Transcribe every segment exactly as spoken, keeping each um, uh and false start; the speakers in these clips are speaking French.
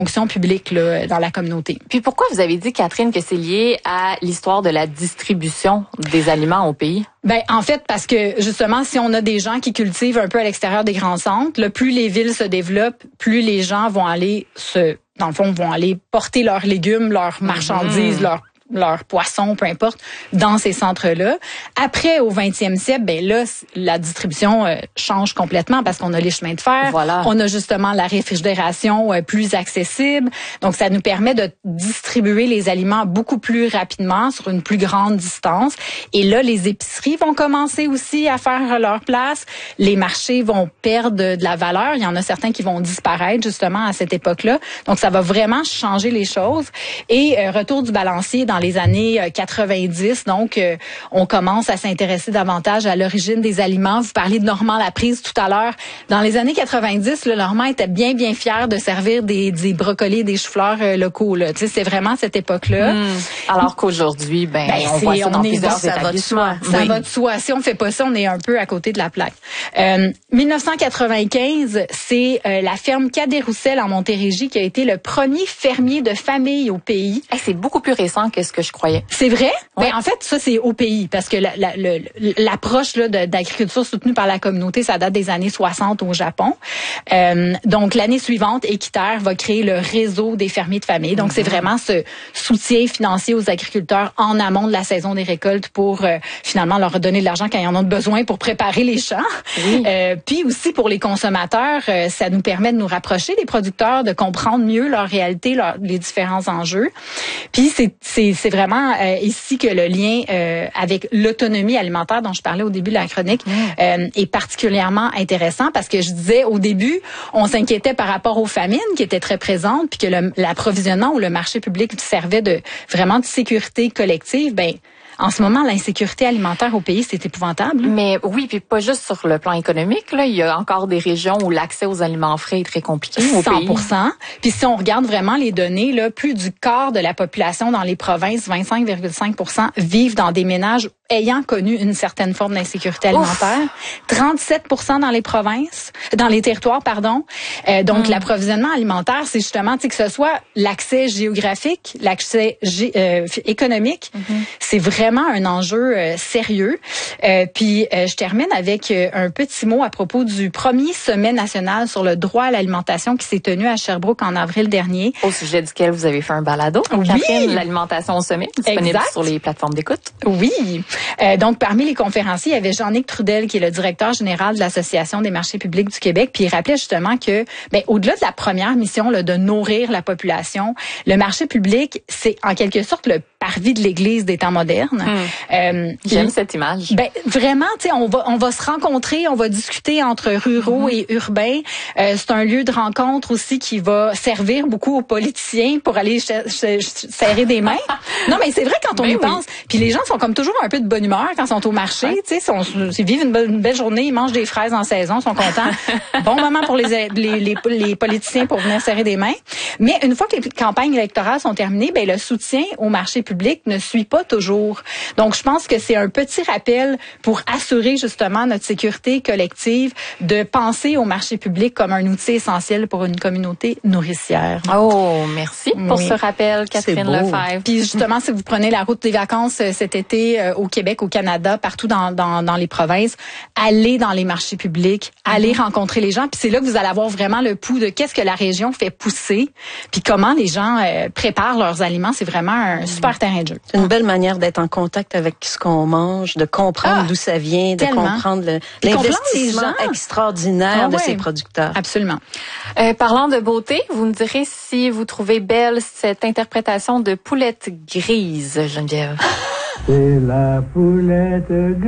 fonction publique là, dans la communauté. Puis pourquoi vous avez dit, Catherine, que c'est lié à l'histoire de la distribution des aliments au pays? Ben en fait parce que justement si on a des gens qui cultivent un peu à l'extérieur des grands centres, là, plus les villes se développent, plus les gens vont aller se dans le fond vont aller porter leurs légumes, leurs marchandises, mmh. leurs leurs poissons, peu importe, dans ces centres-là. Après, au vingtième siècle, ben là, la distribution euh, change complètement parce qu'on a les chemins de fer, voilà. On a justement la réfrigération euh, plus accessible. Donc, ça nous permet de distribuer les aliments beaucoup plus rapidement sur une plus grande distance. Et là, les épiceries vont commencer aussi à faire leur place. Les marchés vont perdre de, de la valeur. Il y en a certains qui vont disparaître justement à cette époque-là. Donc, ça va vraiment changer les choses. Et euh, retour du balancier dans les années quatre-vingt-dix. Donc, euh, on commence à s'intéresser davantage à l'origine des aliments. Vous parliez de Normand Laprise tout à l'heure. Dans les années quatre-vingt-dix, le Normand était bien, bien fier de servir des, des brocolis, des choux-fleurs euh, locaux. Là. Tu sais, c'est vraiment cette époque-là. Mmh. Alors qu'aujourd'hui, ben, ben on voit ça dans plusieurs ça établissements. Va de soi. Ça oui. va de soi. Si on fait pas ça, on est un peu à côté de la plaque. Euh, dix-neuf cent quatre-vingt-quinze, c'est euh, la ferme Cadet-Roussel en Montérégie qui a été le premier fermier de famille au pays. Hey, c'est beaucoup plus récent que ce que je croyais. C'est vrai? Ouais. Ben, en fait, ça, c'est au pays, parce que la, la, le, l'approche là, de, d'agriculture soutenue par la communauté, ça date des années soixante au Japon. Euh, donc, l'année suivante, Équiterre va créer le réseau des fermiers de famille. Donc, mm-hmm. c'est vraiment ce soutien financier aux agriculteurs en amont de la saison des récoltes pour euh, finalement leur donner de l'argent quand ils en ont besoin pour préparer les champs. Oui. Euh, puis aussi, pour les consommateurs, euh, ça nous permet de nous rapprocher des producteurs, de comprendre mieux leur réalité, leur, les différents enjeux. Puis, c'est, c'est, c'est vraiment Euh, ici que le lien euh, avec l'autonomie alimentaire dont je parlais au début de la chronique mmh. euh, est particulièrement intéressant parce que je disais au début, on s'inquiétait par rapport aux famines qui étaient très présentes puis que le, l'approvisionnement ou le marché public servait de vraiment de sécurité collective. Ben en ce moment, l'insécurité alimentaire au pays, c'est épouvantable. Mais oui, puis pas juste sur le plan économique. Là, il y a encore des régions où l'accès aux aliments frais est très compliqué au cent pour cent. pays. Puis si on regarde vraiment les données, là, plus du quart de la population dans les provinces, vingt-cinq virgule cinq pour cent, vivent dans des ménages ayant connu une certaine forme d'insécurité alimentaire. Ouf. trente-sept pour cent dans les provinces, dans les territoires, pardon. Euh, donc, mmh. l'approvisionnement alimentaire, c'est justement, tu sais, que ce soit l'accès géographique, l'accès gé- euh, économique, mmh. c'est vraiment un enjeu euh, sérieux. Euh, puis, euh, je termine avec euh, un petit mot à propos du premier sommet national sur le droit à l'alimentation qui s'est tenu à Sherbrooke en avril dernier. Au sujet duquel vous avez fait un balado. Oui. Catherine, l'alimentation au sommet, disponible exact. Sur les plateformes d'écoute. Oui. Euh, donc, parmi les conférenciers, il y avait Jean-Nic Trudel, qui est le directeur général de l'Association des marchés publics du Québec. Puis, il rappelait justement que, ben, au-delà de la première mission là, de nourrir la population, le marché public, c'est en quelque sorte le parvis de l'Église des temps modernes. Hum. Euh, J'aime cette image. Ben vraiment, tu sais, on va on va se rencontrer, on va discuter entre ruraux mm-hmm. et urbains. Euh, c'est un lieu de rencontre aussi qui va servir beaucoup aux politiciens pour aller ch- ch- serrer des mains. Non, mais c'est vrai quand on ben y oui. pense. Puis les gens sont comme toujours un peu de bonne humeur quand ils sont au marché. Ouais. Tu sais, ils vivent une, be- une belle journée, ils mangent des fraises en saison, sont contents. Bon moment pour les, les les les politiciens pour venir serrer des mains. Mais une fois que les campagnes électorales sont terminées, ben le soutien au marché public ne suit pas toujours. Donc, je pense que c'est un petit rappel pour assurer justement notre sécurité collective de penser au marché public comme un outil essentiel pour une communauté nourricière. Oh, merci pour oui. ce rappel, Catherine Lefebvre. Puis justement, si vous prenez la route des vacances cet été euh, au Québec, au Canada, partout dans, dans, dans les provinces, allez dans les marchés publics, allez mm-hmm. rencontrer les gens. Puis c'est là que vous allez avoir vraiment le pouls de qu'est-ce que la région fait pousser, puis comment les gens euh, préparent leurs aliments. C'est vraiment un super terrain de jeu. C'est une belle manière d'être en contact avec ce qu'on mange, de comprendre ah, d'où ça vient, de tellement. comprendre le, l'investissement extraordinaire ah, de ouais. ces producteurs. Absolument. Euh, parlant de beauté, vous me direz si vous trouvez belle cette interprétation de Poulette grise, Geneviève. C'est la poulette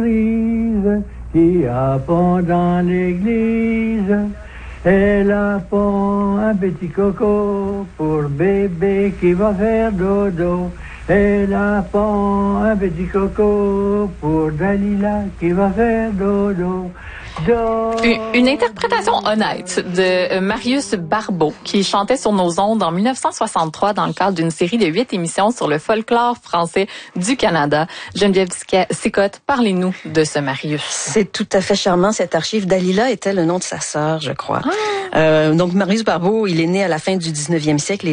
grise qui a pond dans l'église. Elle a pond un petit coco pour bébé qui va faire dodo. Elle a pond un petit coco pour Dalila qui va faire dodo. Une, une interprétation honnête de Marius Barbeau, qui chantait sur nos ondes en dix-neuf cent soixante-trois dans le cadre d'une série de huit émissions sur le folklore français du Canada. Geneviève Sicotte, parlez-nous de ce Marius. C'est tout à fait charmant, cette archive. Dalila était le nom de sa sœur, je crois. Ah. Euh, donc, Marius Barbeau, il est né à la fin du dix-neuvième siècle.